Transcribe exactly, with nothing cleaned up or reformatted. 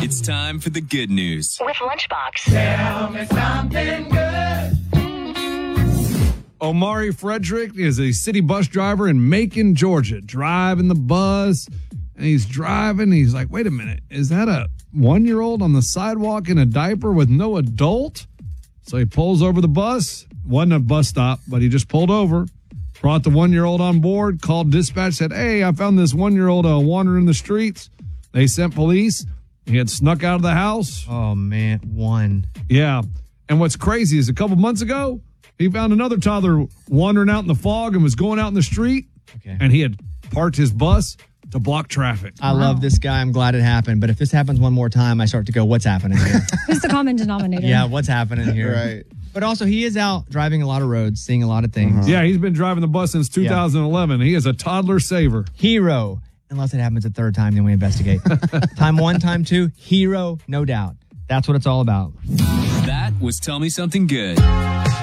It's time for the good news with Lunchbox. Tell me something good. Omari Frederick is a city bus driver in Macon, Georgia, driving the bus. And he's driving. He's like, wait a minute. Is that a one-year-old on the sidewalk in a diaper with no adult? So he pulls over the bus. Wasn't a bus stop, but he just pulled over. Brought the one-year-old on board. Called dispatch. Said, hey, I found this one-year-old uh, wandering the streets. They sent police. He had snuck out of the house. Oh, man. One. Yeah. And what's crazy is a couple months ago, he found another toddler wandering out in the fog and was going out in the street. Okay. And he had parked his bus to block traffic. I wow. love this guy. I'm glad it happened. But if this happens one more time, I start to go, what's happening here? Who's the common denominator? Yeah, what's happening here? Right. But also, he is out driving a lot of roads, seeing a lot of things. Uh-huh. Yeah, he's been driving the bus since two thousand eleven. Yeah. He is a toddler saver. Hero. Unless it happens a third time, then we investigate. Time one, time two, hero, no doubt. That's what it's all about. That was Tell Me Something Good.